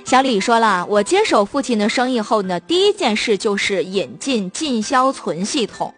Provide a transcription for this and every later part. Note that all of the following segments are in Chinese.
小李说了，我接手父亲的生意后呢，第一件事就是引进进销存系统，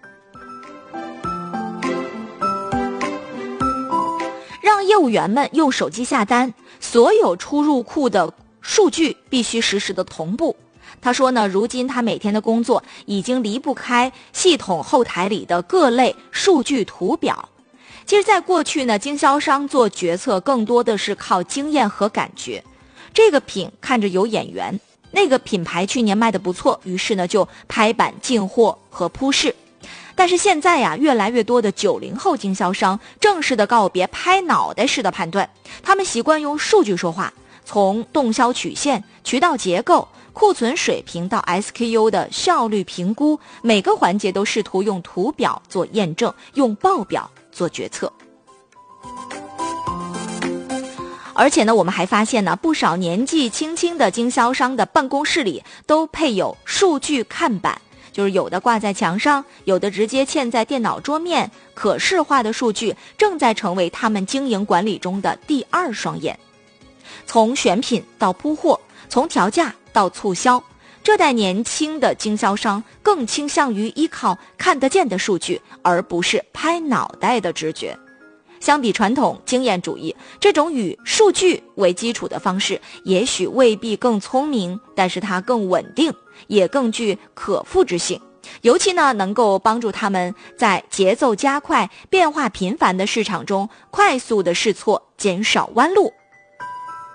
让业务员们用手机下单，所有出入库的数据必须实时的同步。他说呢，如今他每天的工作已经离不开系统后台里的各类数据图表。其实在过去呢，经销商做决策更多的是靠经验和感觉，这个品看着有眼缘，那个品牌去年卖得不错，于是呢就拍板进货和铺市。但是现在呀，越来越多的90后经销商正式的告别拍脑袋式的判断，他们习惯用数据说话，从动销曲线、渠道结构、库存水平到 SKU 的效率评估，每个环节都试图用图表做验证，用报表做决策。而且呢，我们还发现呢，不少年纪轻轻的经销商的办公室里都配有数据看板，就是有的挂在墙上，有的直接嵌在电脑桌面，可视化的数据正在成为他们经营管理中的第二双眼。从选品到铺货，从调价到促销，这代年轻的经销商更倾向于依靠看得见的数据，而不是拍脑袋的直觉。相比传统经验主义，这种以数据为基础的方式也许未必更聪明，但是它更稳定，也更具可复制性，尤其呢能够帮助他们在节奏加快、变化频繁的市场中快速的试错，减少弯路，